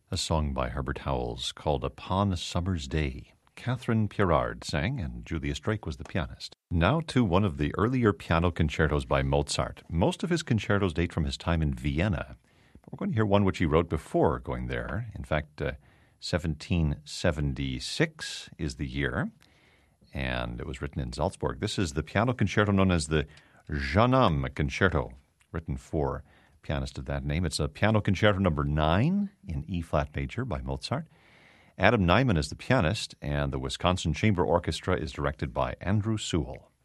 A song by Herbert Howells called Upon a Summer's Day. Catherine Pirard sang, and Julius Drake was the pianist. Now to one of the earlier piano concertos by Mozart. Most of his concertos date from his time in Vienna. But we're going to hear one which he wrote before going there. In fact, 1776 is the year, and it was written in Salzburg. This is the piano concerto known as the Jeune Homme Concerto, written for pianist of that name. It's a piano concerto number 9 in E-flat major by Mozart. Adam Nyman is the pianist, and the Wisconsin Chamber Orchestra is directed by Andrew Sewell.